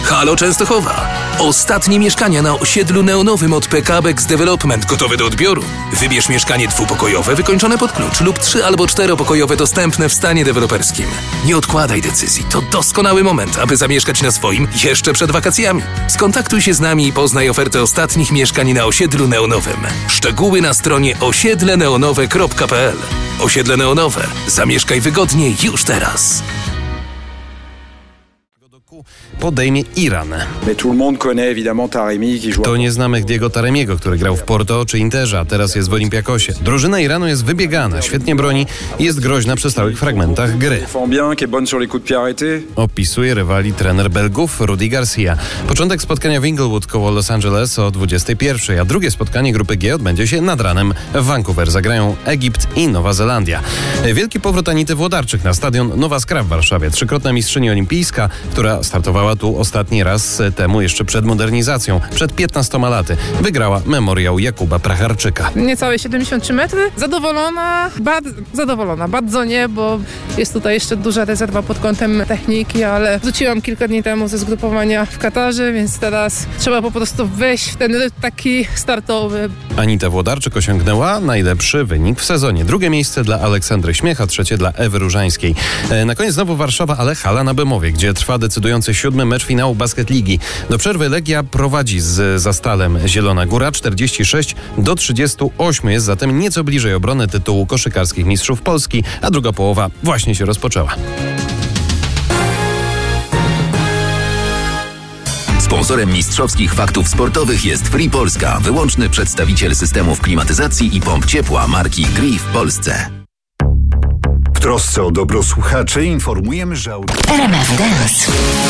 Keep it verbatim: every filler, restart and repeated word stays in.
Halo Częstochowa. Ostatnie mieszkania na osiedlu neonowym od P K Bex Development gotowe do odbioru. Wybierz mieszkanie dwupokojowe wykończone pod klucz lub trzy albo czteropokojowe dostępne w stanie deweloperskim. Nie odkładaj decyzji. To doskonały moment, aby zamieszkać na swoim jeszcze przed wakacjami. Skontaktuj się z nami i poznaj ofertę ostatnich mieszkań na osiedlu neonowym. Szczegóły na stronie osiedle neonowe kropka p l. Osiedle Neonowe. Zamieszkaj wygodnie już teraz. Podejmie Iran. To nie znamy Diego Taremiego, który grał w Porto czy Interze, a teraz jest w Olympiakosie. Drużyna Iranu jest wybiegana, świetnie broni i jest groźna przy stałych fragmentach gry. Opisuje rywali trener Belgów Rudy Garcia. Początek spotkania w Inglewood koło Los Angeles o dwudziestej pierwszej, a drugie spotkanie grupy G odbędzie się nad ranem w Vancouver. Zagrają Egipt i Nowa Zelandia. Wielki powrót Anity Włodarczyk na stadion Nowa Skra w Warszawie. Trzykrotna mistrzyni olimpijska, która startowała tu ostatni raz temu jeszcze przed modernizacją, przed piętnastoma laty. Wygrała memoriał Jakuba Pracharczyka. Niecałe siedemdziesiąt trzy metry. Zadowolona, bardzo zadowolona. Bardzo nie, bo jest tutaj jeszcze duża rezerwa pod kątem techniki, ale wróciłam kilka dni temu ze zgrupowania w Katarze, więc teraz trzeba po prostu wejść w ten rytm taki startowy. Anita Włodarczyk osiągnęła najlepszy wynik w sezonie. Drugie miejsce dla Aleksandry Śmiecha, trzecie dla Ewy Różańskiej. Na koniec znowu Warszawa, ale hala na Bemowie, gdzie trwa decydujący siódmy mecz finału Basket Ligi. Do przerwy Legia prowadzi z Zastalem Zielona Góra czterdzieści sześć do trzydziestu ośmiu. Jest zatem nieco bliżej obrony tytułu koszykarskich mistrzów Polski, a druga połowa właśnie się rozpoczęła. Sponsorem mistrzowskich faktów sportowych jest Free Polska, wyłączny przedstawiciel systemów klimatyzacji i pomp ciepła marki Gree w Polsce. W trosce o dobro słuchaczy informujemy, że... R M F Dance.